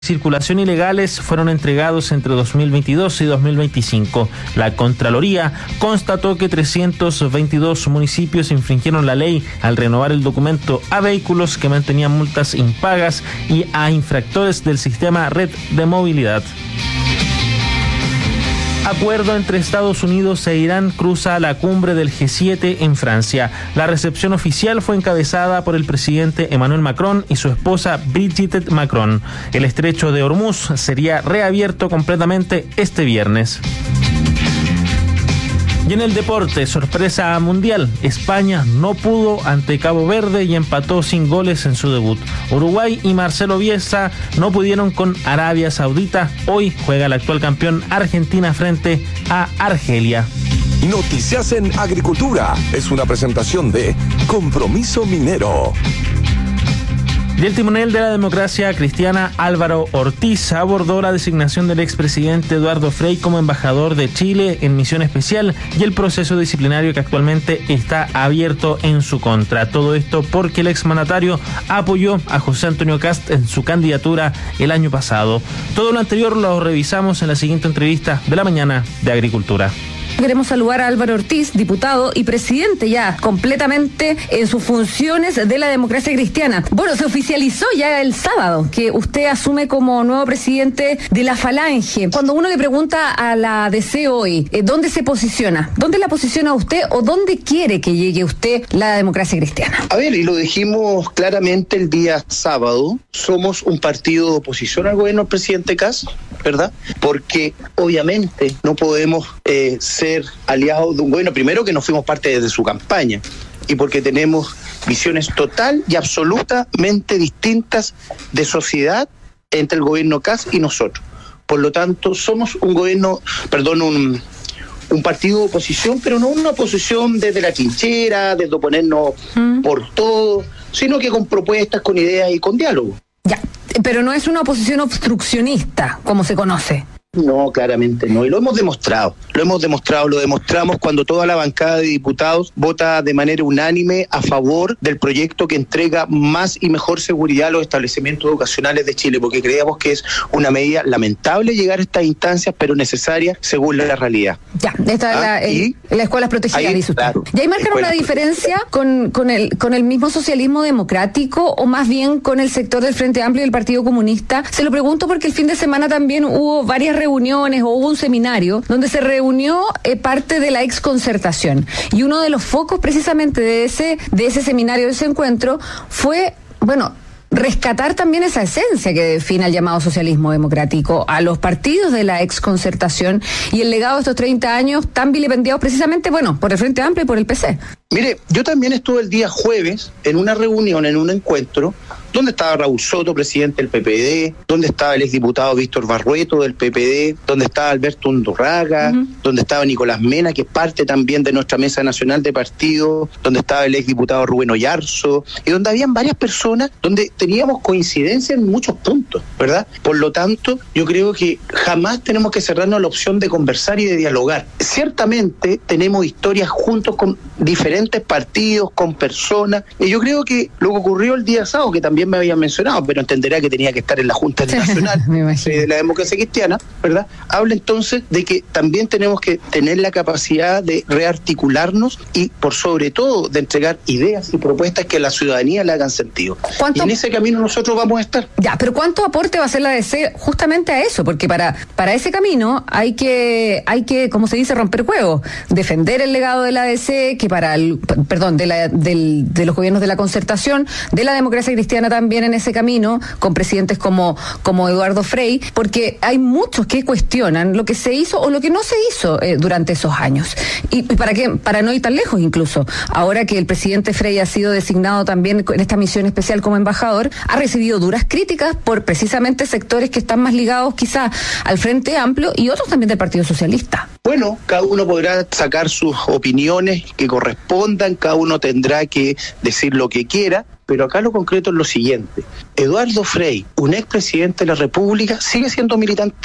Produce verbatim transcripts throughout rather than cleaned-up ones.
circulación ilegales fueron entregados entre dos mil veintidós y dos mil veinticinco. La Contraloría constató que trescientos veintidós municipios infringieron la ley al renovar el documento a vehículos que mantenían multas impagas y a infractores del sistema Red de Movilidad. Acuerdo entre Estados Unidos e Irán cruza la cumbre del G siete en Francia. La recepción oficial fue encabezada por el presidente Emmanuel Macron y su esposa Brigitte Macron. El estrecho de Hormuz sería reabierto completamente este viernes. Y en el deporte, sorpresa mundial, España no pudo ante Cabo Verde y empató sin goles en su debut. Uruguay y Marcelo Bielsa no pudieron con Arabia Saudita. Hoy juega el actual campeón Argentina frente a Argelia. Noticias en Agricultura es una presentación de Compromiso Minero. Y el timonel de la democracia cristiana Álvaro Ortiz abordó la designación del expresidente Eduardo Frei como embajador de Chile en misión especial y el proceso disciplinario que actualmente está abierto en su contra. Todo esto porque el exmandatario apoyó a José Antonio Kast en su candidatura el año pasado. Todo lo anterior lo revisamos en la siguiente entrevista de la mañana de Agricultura. Queremos saludar a Álvaro Ortiz, diputado y presidente ya completamente en sus funciones de la democracia cristiana. Bueno, se oficializó ya el sábado que usted asume como nuevo presidente de la Falange. Cuando uno le pregunta a la D C hoy, eh, ¿dónde se posiciona? ¿Dónde la posiciona usted o dónde quiere que llegue usted la democracia cristiana? A ver, y lo dijimos claramente el día sábado, somos un partido de oposición al gobierno del presidente Kast, ¿verdad? Porque obviamente no podemos eh, ser aliados de un gobierno, primero que no fuimos parte de su campaña, y porque tenemos visiones total y absolutamente distintas de sociedad entre el gobierno Kast y nosotros. Por lo tanto, somos un gobierno, perdón, un, un partido de oposición, pero no una oposición desde la trinchera, desde oponernos mm. por todo, sino que con propuestas, con ideas y con diálogo. Ya, pero no es una oposición obstruccionista, como se conoce. No, claramente no, y lo hemos demostrado, lo hemos demostrado, lo demostramos cuando toda la bancada de diputados vota de manera unánime a favor del proyecto que entrega más y mejor seguridad a los establecimientos educacionales de Chile, porque creemos que es una medida lamentable llegar a estas instancias, pero necesaria según la realidad. Ya, esta es la, ah, el, y, la escuela protegida, ahí, dice usted. Claro, ¿Y ahí marcan una diferencia con, con, el, con el mismo socialismo democrático o más bien con el sector del Frente Amplio y del Partido Comunista? Se lo pregunto porque el fin de semana también hubo varias reuniones o hubo un seminario donde se reunió eh, parte de la exconcertación y uno de los focos precisamente de ese de ese seminario, de ese encuentro fue, bueno, rescatar también esa esencia que define al llamado socialismo democrático, a los partidos de la exconcertación y el legado de estos treinta años tan vilipendiados precisamente, bueno, por el Frente Amplio y por el P C. Mire, yo también estuve el día jueves en una reunión, en un encuentro, donde estaba Raúl Soto, presidente del P P D, donde estaba el exdiputado Víctor Barrueto del P P D, donde estaba Alberto Undurraga, uh-huh. donde estaba Nicolás Mena, que es parte también de nuestra mesa nacional de partidos, donde estaba el exdiputado Rubén Oyarzo, y donde habían varias personas, donde teníamos coincidencia en muchos puntos, ¿verdad? Por lo tanto, yo creo que jamás tenemos que cerrarnos la opción de conversar y de dialogar. Ciertamente tenemos historias juntos con diferentes partidos, con personas, y yo creo que lo que ocurrió el día sábado, que también me habían mencionado, pero entenderá que tenía que estar en la Junta Nacional de la Democracia Cristiana, ¿verdad? Habla entonces de que también tenemos que tener la capacidad de rearticularnos y, por sobre todo, de entregar ideas y propuestas que a la ciudadanía le hagan sentido. Y en ese camino nosotros vamos a estar. Ya, pero ¿cuánto aporte va a hacer la D C justamente a eso? Porque para, para ese camino hay que, hay que, como se dice, romper huevos, defender el legado de la D C, que para el, perdón, de, la, del, de los gobiernos de la concertación, de la democracia cristiana también en ese camino, con presidentes como, como Eduardo Frei, porque hay muchos que cuestionan lo que se hizo o lo que no se hizo eh, durante esos años. Y, y para qué, para no ir tan lejos incluso, ahora que el presidente Frei ha sido designado también en esta misión especial como embajador, ha recibido duras críticas por precisamente sectores que están más ligados quizás al Frente Amplio y otros también del Partido Socialista. Bueno, cada uno podrá sacar sus opiniones que correspondan, cada uno tendrá que decir lo que quiera, pero acá lo concreto es lo siguiente. Eduardo Frei, un expresidente de la República, sigue siendo militante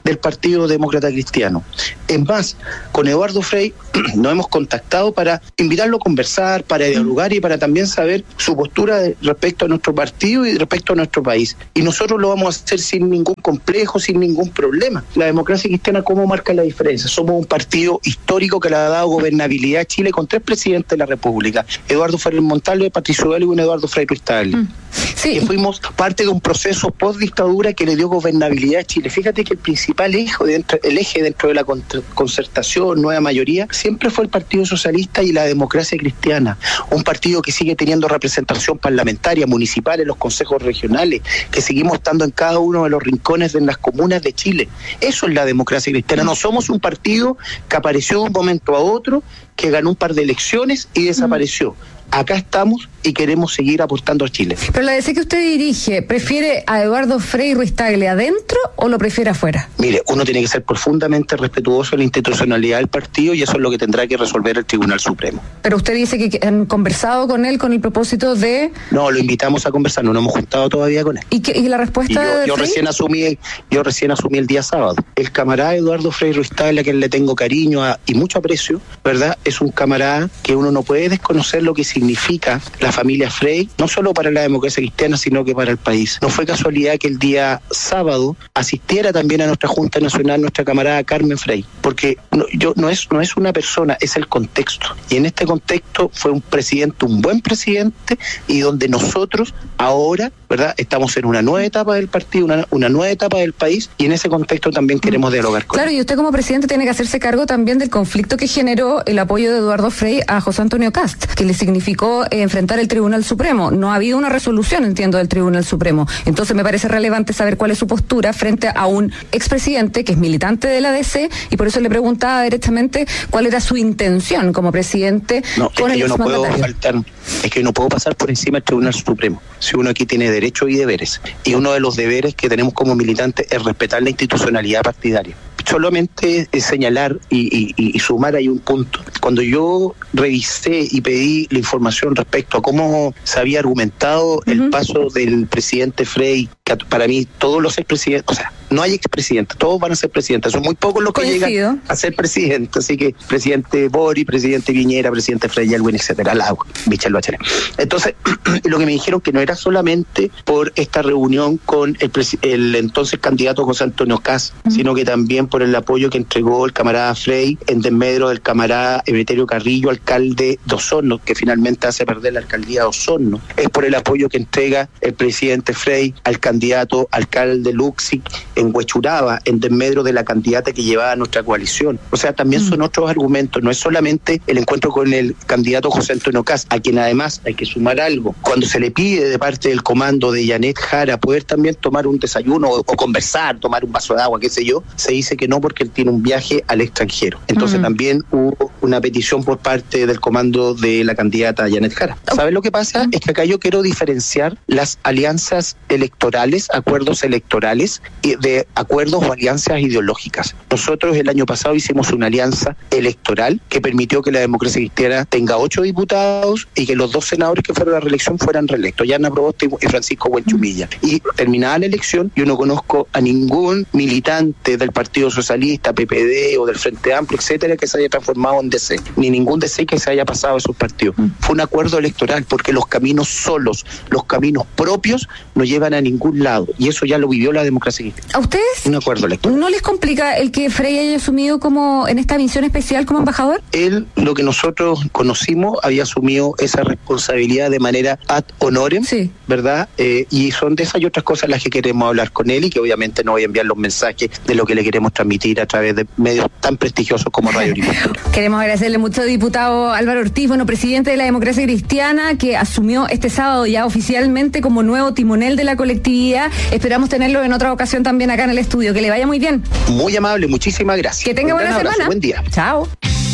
del Partido Demócrata Cristiano. Es más, con Eduardo Frei nos hemos contactado para invitarlo a conversar, para dialogar y para también saber su postura de, respecto a nuestro partido y respecto a nuestro país. Y nosotros lo vamos a hacer sin ningún complejo, sin ningún problema. La democracia cristiana, ¿cómo marca la diferencia? Somos un partido histórico que le ha dado gobernabilidad a Chile con tres presidentes de la República: Eduardo Fernández Montalvo, Patricio Velo y un Eduardo Frei Ruiz Tagle. Mm. Sí. Que fuimos parte de un proceso post-dictadura que le dio gobernabilidad a Chile. Fíjate que el principal eje dentro, el eje dentro de la concertación, nueva mayoría, siempre fue el Partido Socialista y la democracia cristiana. Un partido que sigue teniendo representación parlamentaria, municipal, en los consejos regionales, que seguimos estando en cada uno de los rincones de las comunas de Chile. Eso es la democracia cristiana. No somos un partido que apareció de un momento a otro, que ganó un par de elecciones y desapareció. Acá estamos y queremos seguir aportando a Chile. Pero la D C que usted dirige, ¿prefiere a Eduardo Frei Ruiz Tagle adentro o lo prefiere afuera? Mire, uno tiene que ser profundamente respetuoso de la institucionalidad del partido y eso es lo que tendrá que resolver el Tribunal Supremo. Pero usted dice que han conversado con él con el propósito de... No, lo invitamos a conversar, no nos hemos juntado todavía con él. ¿Y, qué, y la respuesta y yo, de yo recién asumí yo recién asumí el día sábado. El camarada Eduardo Frei Ruiz Tagle, a quien le tengo cariño a, y mucho aprecio, ¿verdad? Es un camarada que uno no puede desconocer lo que significa la familia Frei, no solo para la democracia cristiana, sino que para el país. No fue casualidad que el día sábado asistiera también a nuestra Junta Nacional nuestra camarada Carmen Frei, porque no, yo, no, es, no es una persona, es el contexto. Y en este contexto fue un presidente, un buen presidente, y donde nosotros ahora, ¿verdad?, estamos en una nueva etapa del partido, una, una nueva etapa del país, y en ese contexto también queremos dialogar con Claro, él. Y usted como presidente tiene que hacerse cargo también del conflicto que generó el apoyo de Eduardo Frei a José Antonio Kast, que le significó eh, enfrentar el Tribunal Supremo. No ha habido una resolución, entiendo, del Tribunal Supremo. Entonces me parece relevante saber cuál es su postura frente a un expresidente que es militante de la D C, y por eso le preguntaba directamente cuál era su intención como presidente no, con es que el yo no puedo faltar, es que yo no puedo pasar por encima del Tribunal Supremo. Si uno aquí tiene derechos y deberes, y uno de los deberes que tenemos como militantes es respetar la institucionalidad partidaria. Solamente es señalar y, y, y sumar ahí un punto. Cuando yo revisé y pedí la información respecto a cómo se había argumentado uh-huh. el paso del presidente Frei, que para mí todos los expresidentes, o sea, no hay expresidentes, todos van a ser presidentes, son muy pocos los que Coincido. llegan a ser presidentes, así que presidente Boric, presidente Piñera, presidente Frei Elwin, etcétera, Lago, Michelle Bachelet. Entonces, lo que me dijeron que no era solamente por esta reunión con el, el entonces candidato José Antonio Kast, uh-huh. sino que también por el apoyo que entregó el camarada Frei en desmedro del camarada Emeterio Carrillo, alcalde de Osorno, que finalmente hace perder la alcaldía de Osorno. Es por el apoyo que entrega el presidente Frei al candidato alcalde Luxic en Huechuraba, en desmedro de la candidata que llevaba a nuestra coalición. O sea, también son otros argumentos, no es solamente el encuentro con el candidato José Antonio Kast, a quien además hay que sumar algo. Cuando se le pide de parte del comando de Janet Jara poder también tomar un desayuno o, o conversar, tomar un vaso de agua, qué sé yo, se dice que no porque él tiene un viaje al extranjero. Entonces uh-huh. también hubo una petición por parte del comando de la candidata Janet Jara. ¿Sabes lo que pasa? Uh-huh. Es que acá yo quiero diferenciar las alianzas electorales, acuerdos electorales, y de acuerdos o alianzas ideológicas. Nosotros el año pasado hicimos una alianza electoral que permitió que la democracia cristiana tenga ocho diputados y que los dos senadores que fueron a la reelección fueran reelectos, Yana Proboste y Francisco Buenchumilla. Y terminada la elección, yo no conozco a ningún militante del Partido Socialista, P P D o del Frente Amplio, etcétera, que se haya transformado en D C, ni ningún D C que se haya pasado a esos partidos. Mm. Fue un acuerdo electoral, porque los caminos solos, los caminos propios, no llevan a ningún lado, y eso ya lo vivió la democracia cristiana. ¿A ustedes un acuerdo electoral. no les complica el que Frei haya asumido como en esta misión especial como embajador? Él, lo que nosotros conocimos, había asumido esa responsabilidad de manera ad honorem, sí. ¿verdad? Eh, y son de esas y otras cosas las que queremos hablar con él, y que obviamente no voy a enviar los mensajes de lo que le queremos transmitir a través de medios tan prestigiosos como Radio Agricultura. Queremos agradecerle mucho, diputado Álvaro Ortiz, bueno, presidente de la Democracia Cristiana, que asumió este sábado ya oficialmente como nuevo timonel de la colectividad. Esperamos tenerlo en otra ocasión también acá en el estudio. Que le vaya muy bien. Muy amable, muchísimas gracias. Que tenga buena abrazo, semana. Buen día. Chao.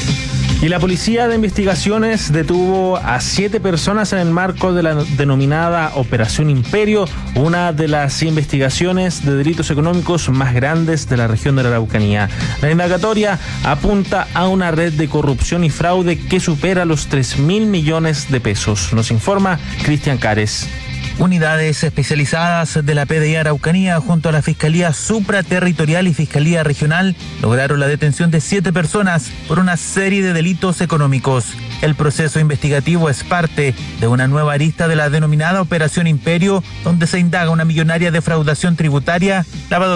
Y la Policía de Investigaciones detuvo a siete personas en el marco de la denominada Operación Imperio, una de las investigaciones de delitos económicos más grandes de la región de la Araucanía. La indagatoria apunta a una red de corrupción y fraude que supera los tres mil millones de pesos. Nos informa Cristian Cares. Unidades especializadas de la P D I Araucanía junto a la Fiscalía Supraterritorial y Fiscalía Regional lograron la detención de siete personas por una serie de delitos económicos. El proceso investigativo es parte de una nueva arista de la denominada Operación Imperio, donde se indaga una millonaria defraudación tributaria, lavado